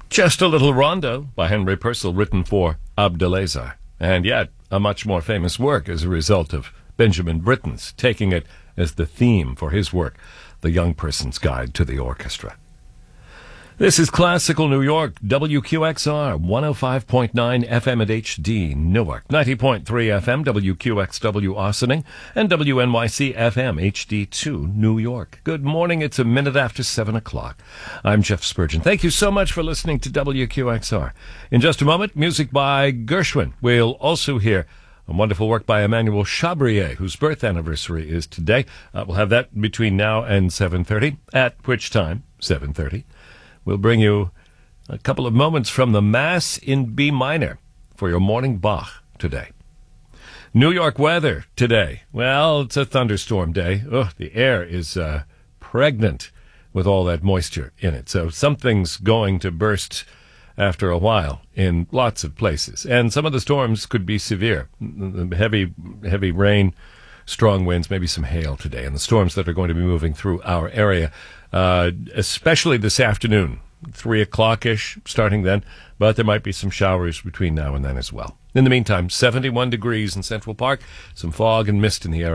Just a Little Rondo by Henry Purcell, written for Abdelazer, and yet a much more famous work as a result of Benjamin Britten's taking it as the theme for his work, The Young Person's Guide to the Orchestra. This is Classical New York, WQXR, 105.9 FM at HD, Newark, 90.3 FM, WQXW Ossining, and WNYC FM, HD2, New York. Good morning, it's a minute after 7 o'clock. I'm Jeff Spurgeon. Thank you so much for listening to WQXR. In just a moment, music by Gershwin. We'll also hear a wonderful work by Emmanuel Chabrier, whose birth anniversary is today. We'll have that between now and 7:30, at which time, 7:30. We'll bring you a couple of moments from the Mass in B minor for your morning Bach today. New York weather today. Well, it's a thunderstorm day. The air is pregnant with all that moisture in it. So something's going to burst after a while in lots of places. And some of the storms could be severe. Heavy rain, strong winds, maybe some hail today. And the storms that are going to be moving through our area, especially this afternoon, 3 o'clock-ish, starting then. But there might be some showers between now and then as well. In the meantime, 71 degrees in Central Park, some fog and mist in the area.